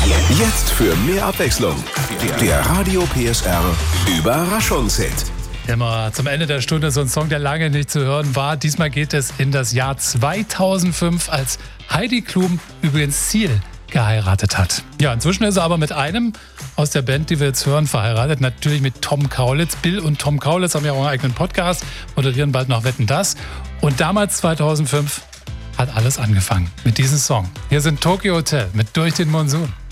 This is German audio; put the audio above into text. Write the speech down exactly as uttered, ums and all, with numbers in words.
Jetzt für mehr Abwechslung. Der Radio P S R Überraschungshit. Immer zum Ende der Stunde so ein Song, der lange nicht zu hören war. Diesmal geht es in das Jahr zweitausendfünf, als Heidi Klum übrigens Seal geheiratet hat. Ja, inzwischen ist er aber mit einem aus der Band, die wir jetzt hören, verheiratet. Natürlich mit Tom Kaulitz. Bill und Tom Kaulitz haben ja auch einen eigenen Podcast, moderieren bald noch Wetten, dass. Und damals, zweitausendfünf, hat alles angefangen mit diesem Song. Hier sind Tokyo Hotel mit Durch den Monsun.